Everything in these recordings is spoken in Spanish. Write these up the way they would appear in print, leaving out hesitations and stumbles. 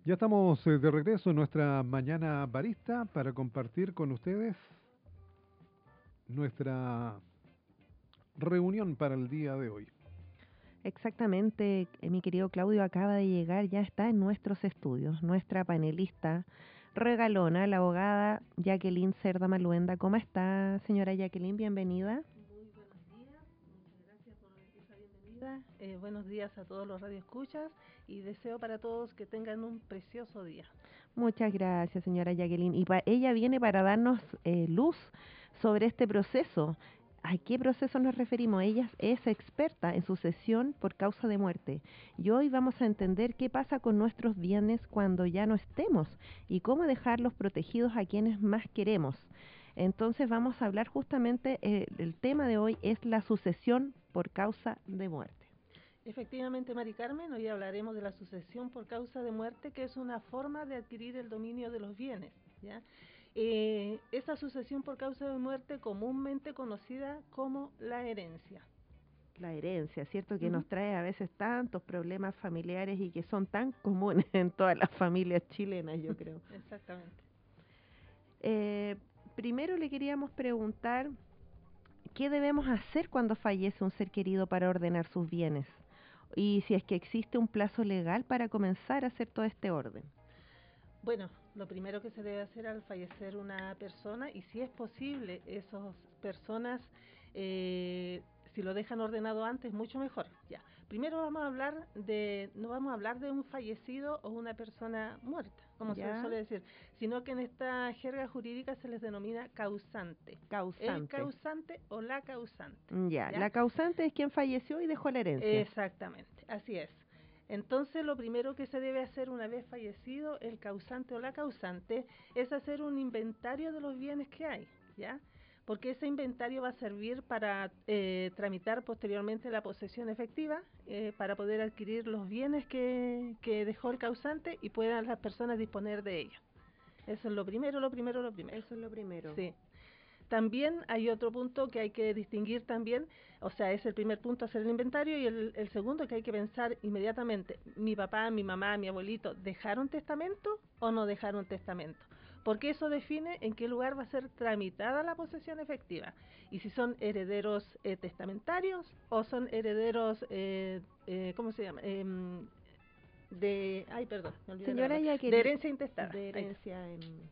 Ya estamos de regreso en nuestra mañana barista para compartir con ustedes nuestra reunión para el día de hoy. Exactamente, mi querido Claudio acaba de llegar, ya está en nuestros estudios, nuestra panelista regalona, la abogada Jacqueline Cerda Maluenda. ¿Cómo está, señora Jacqueline? Bienvenida. Muy buenos días, muchas gracias por esa bienvenida. Buenos días a todos los radioescuchas y deseo para todos que tengan un precioso día. Muchas gracias, señora Jacqueline. Y ella viene para darnos luz sobre este proceso. ¿A qué proceso nos referimos? Ella es experta en sucesión por causa de muerte. Y hoy vamos a entender qué pasa con nuestros bienes cuando ya no estemos y cómo dejarlos protegidos a quienes más queremos. Entonces vamos a hablar justamente, el tema de hoy es la sucesión por causa de muerte. Efectivamente, Mari Carmen, hoy hablaremos de la sucesión por causa de muerte, que es una forma de adquirir el dominio de los bienes, ¿ya? Esta sucesión por causa de muerte comúnmente conocida como la herencia. La herencia, ¿cierto? Que nos trae a veces tantos problemas familiares y que son tan comunes en todas las familias chilenas, yo creo. Exactamente. Primero le queríamos preguntar, ¿qué debemos hacer cuando fallece un ser querido para ordenar sus bienes? Y si es que existe un plazo legal para comenzar a hacer todo este orden. Bueno, lo primero que se debe hacer al fallecer una persona, y si es posible, esas personas, si lo dejan ordenado antes, mucho mejor. Ya. Primero no vamos a hablar de un fallecido o una persona muerta, como se suele decir, sino que en esta jerga jurídica se les denomina causante. El causante o la causante. ¿Ya? La causante es quien falleció y dejó la herencia. Exactamente, así es. Entonces, lo primero que se debe hacer una vez fallecido el causante o la causante es hacer un inventario de los bienes que hay, ¿ya? Porque ese inventario va a servir para tramitar posteriormente la posesión efectiva, para poder adquirir los bienes que dejó el causante y puedan las personas disponer de ellos. Eso es lo primero, lo primero, lo primero. Eso es lo primero. Sí. También hay otro punto que hay que distinguir también, o sea, es el primer punto hacer el inventario y el segundo que hay que pensar inmediatamente, mi papá, mi mamá, mi abuelito, ¿dejaron testamento o no dejaron testamento? Porque eso define en qué lugar va a ser tramitada la posesión efectiva y si son herederos testamentarios o son herederos, ¿cómo se llama? Ay, perdón, me olvidé la Señora palabra. Jacqueline, De herencia intestada. De herencia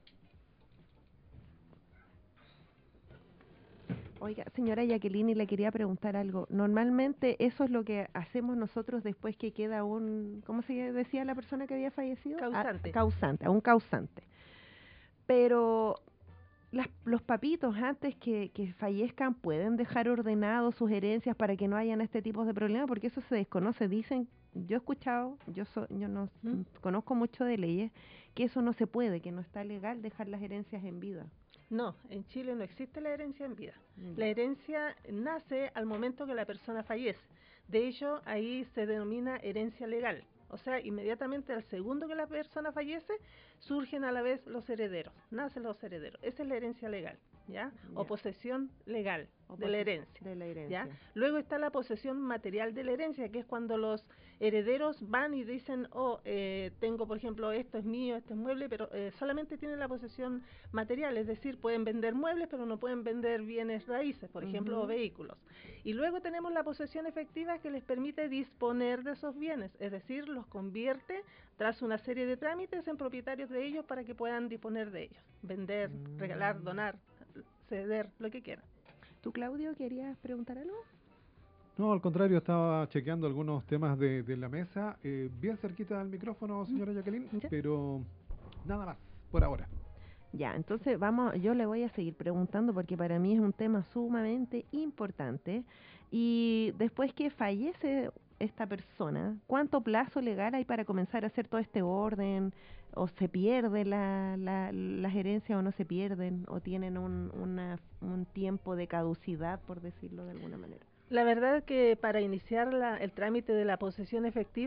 Oiga, señora Jacqueline, le quería preguntar algo. Normalmente eso es lo que hacemos nosotros después que queda ¿cómo se decía la persona que había fallecido? Causante. A un causante. Pero los papitos antes que fallezcan pueden dejar ordenados sus herencias para que no hayan este tipo de problemas, porque eso se desconoce. Dicen, yo he escuchado, yo no conozco mucho de leyes, que eso no se puede, que no está legal dejar las herencias en vida. No, en Chile no existe la herencia en vida. La herencia nace al momento que la persona fallece. De hecho, ahí se denomina herencia legal. O sea, inmediatamente al segundo que la persona fallece, surgen a la vez los herederos, nacen los herederos. Esa es la herencia legal, ¿ya? O posesión legal de la herencia. ¿Ya? Luego está la posesión material de la herencia, que es cuando los herederos van y dicen, tengo por ejemplo esto es mío, este es mueble, pero solamente tienen la posesión material, es decir, pueden vender muebles, pero no pueden vender bienes raíces, por ejemplo, o vehículos. Y luego tenemos la posesión efectiva que les permite disponer de esos bienes, es decir, los convierte tras una serie de trámites en propietarios de ellos para que puedan disponer de ellos, vender, regalar, donar, ceder, lo que quieran. ¿Tú, Claudio, querías preguntar algo? No, al contrario, estaba chequeando algunos temas de la mesa, bien cerquita del micrófono, señora Jacqueline, pero nada más, por ahora. Ya, entonces yo le voy a seguir preguntando porque para mí es un tema sumamente importante. Y después que fallece esta persona, ¿cuánto plazo legal hay para comenzar a hacer todo este orden? ¿O se pierde las herencias o no se pierden? ¿O tienen un tiempo de caducidad, por decirlo de alguna manera? La verdad que para iniciar el trámite de la posesión efectiva,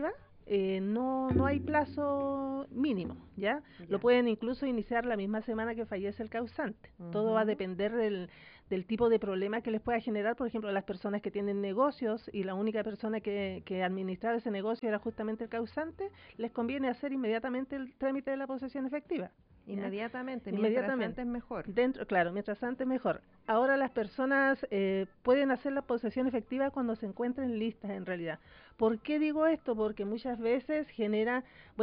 no hay plazo mínimo, ¿ya? Lo pueden incluso iniciar la misma semana que fallece el causante. Todo va a depender del tipo de problema que les pueda generar, por ejemplo, las personas que tienen negocios y la única persona que administraba ese negocio era justamente el causante, les conviene hacer inmediatamente el trámite de la posesión efectiva. Inmediatamente, mientras antes mejor. Claro, mientras antes mejor. Ahora las personas pueden hacer la posesión efectiva cuando se encuentren listas en realidad. ¿Por qué digo esto? Porque muchas veces genera,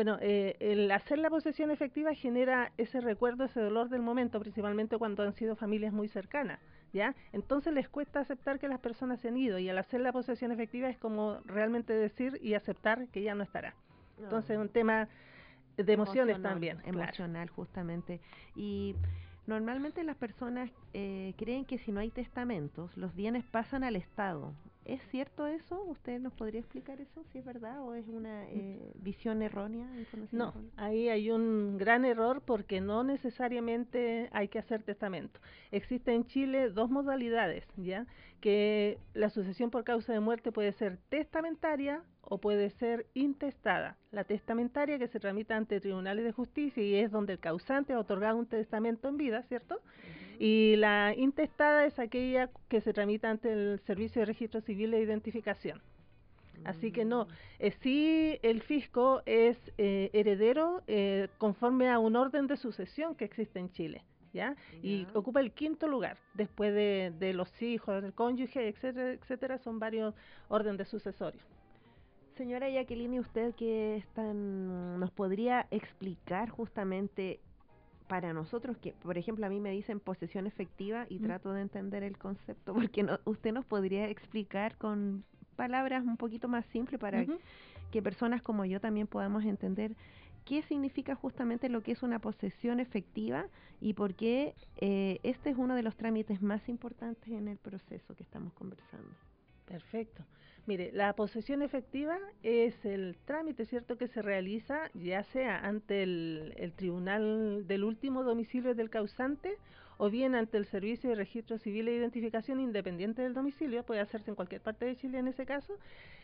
el hacer la posesión efectiva genera ese recuerdo, ese dolor del momento, principalmente cuando han sido familias muy cercanas, ¿ya? Entonces les cuesta aceptar que las personas se han ido y al hacer la posesión efectiva es como realmente decir y aceptar que ya no estará. Entonces es un tema de emociones también. Emocional, claro. Justamente. Y normalmente las personas creen que si no hay testamentos, los bienes pasan al Estado. ¿Es cierto eso? ¿Usted nos podría explicar eso? ¿Si es verdad o es una visión errónea? No, ahí hay un gran error porque no necesariamente hay que hacer testamento. Existe en Chile dos modalidades, ¿ya? Que la sucesión por causa de muerte puede ser testamentaria o puede ser intestada. La testamentaria que se tramita ante tribunales de justicia y es donde el causante ha otorgado un testamento en vida, ¿cierto? Y la intestada es aquella que se tramita ante el Servicio de Registro Civil e Identificación. Así que no, sí el fisco es heredero conforme a un orden de sucesión que existe en Chile, ¿ya? Y ocupa el 5º lugar, después de los hijos, del cónyuge, etcétera, etcétera, son varios órdenes de sucesorios. Señora Jacqueline, ¿usted qué nos podría explicar justamente para nosotros que, por ejemplo, a mí me dicen posesión efectiva y trato de entender el concepto, porque usted nos podría explicar con palabras un poquito más simples para que personas como yo también podamos entender qué significa justamente lo que es una posesión efectiva y por qué este es uno de los trámites más importantes en el proceso que estamos conversando? Perfecto. Mire, la posesión efectiva es el trámite, ¿cierto?, que se realiza ya sea ante el tribunal del último domicilio del causante o bien ante el Servicio de Registro Civil e Identificación independiente del domicilio, puede hacerse en cualquier parte de Chile en ese caso,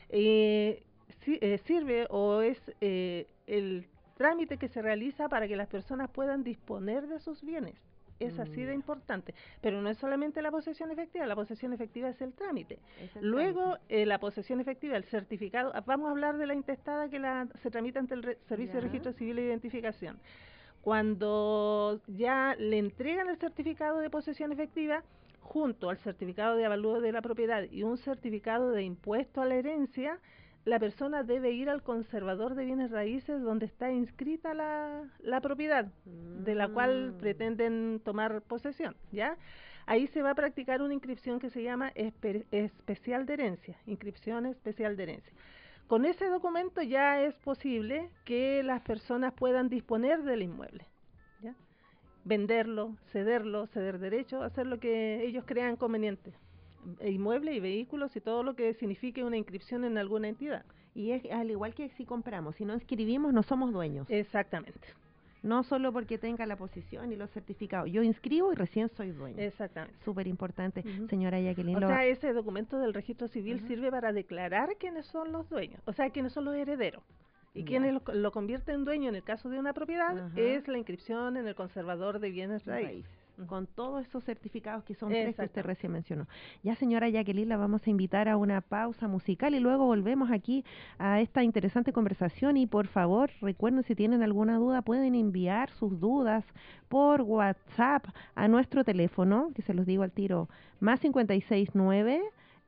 sirve o es el trámite que se realiza para que las personas puedan disponer de sus bienes. Es así de importante, pero no es solamente la posesión efectiva es el trámite. Luego, la posesión efectiva, el certificado, vamos a hablar de la intestada que se tramita ante el Servicio de Registro Civil e Identificación. Cuando ya le entregan el certificado de posesión efectiva, junto al certificado de avalúo de la propiedad y un certificado de impuesto a la herencia, la persona debe ir al conservador de bienes raíces donde está inscrita la propiedad de la cual pretenden tomar posesión, ¿ya? Ahí se va a practicar una inscripción que se llama especial de herencia, inscripción especial de herencia. Con ese documento ya es posible que las personas puedan disponer del inmueble, ¿ya? Venderlo, ceder derecho, hacer lo que ellos crean conveniente. Inmueble y vehículos y todo lo que signifique una inscripción en alguna entidad. Y es al igual que si compramos, si no inscribimos no somos dueños. Exactamente. No solo porque tenga la posesión y los certificados. Yo inscribo y recién soy dueño. Exactamente. Súper importante, señora Jacqueline. O sea, ese documento del registro civil sirve para declarar quiénes son los dueños, o sea, quiénes son los herederos. Y quienes lo convierten en dueño en el caso de una propiedad es la inscripción en el conservador de bienes raíces. Con todos esos certificados que son tres que usted recién mencionó. Ya, señora Jacqueline, la vamos a invitar a una pausa musical y luego volvemos aquí a esta interesante conversación y por favor recuerden, si tienen alguna duda pueden enviar sus dudas por WhatsApp a nuestro teléfono, que se los digo al tiro, más 569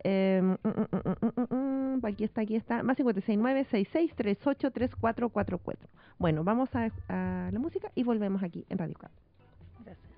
aquí está, más 569-6638-3444. Bueno, vamos a la música y volvemos aquí en Radio Cap. Gracias.